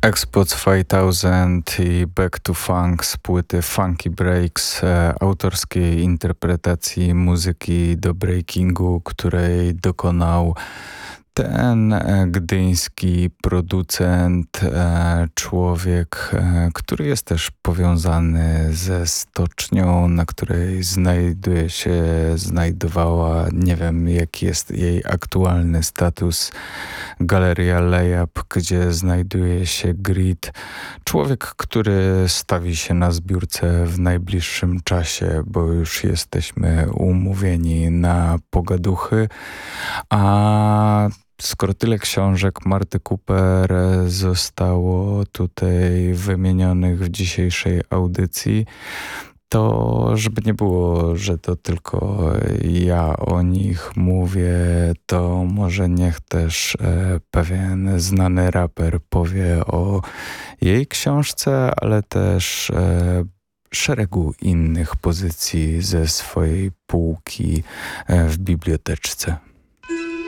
Xbox 5000 i Back to Funk z płyty Funky Breaks, autorskiej interpretacji muzyki do breakingu, której dokonał ten gdyński producent, człowiek, który jest też powiązany ze stocznią, na której znajdowała, nie wiem jaki jest jej aktualny status, Galeria Layup, gdzie znajduje się Grid. Człowiek, który stawi się na zbiórce w najbliższym czasie, bo już jesteśmy umówieni na pogaduchy, a skoro tyle książek Marty Cooper zostało tutaj wymienionych w dzisiejszej audycji, to żeby nie było, że to tylko ja o nich mówię, to może niech też pewien znany raper powie o jej książce, ale też szeregu innych pozycji ze swojej półki w biblioteczce.